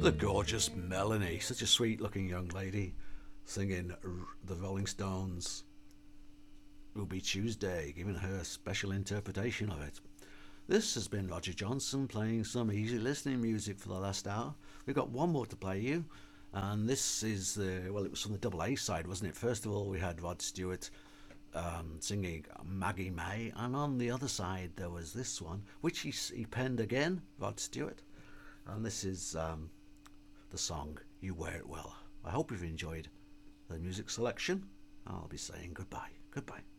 The gorgeous Melanie, such a sweet looking young lady, singing the Rolling Stones' Ruby Tuesday, giving her a special interpretation of it. This has been Roger Johnson playing some easy listening music for the last hour. We've got one more to play you, and this is it was from the double A side, wasn't it? First of all, we had Rod Stewart singing Maggie May, and on the other side there was this one, which he penned again, Rod Stewart, and this is the song You Wear It Well. I hope you've enjoyed the music selection. I'll be saying goodbye. Goodbye.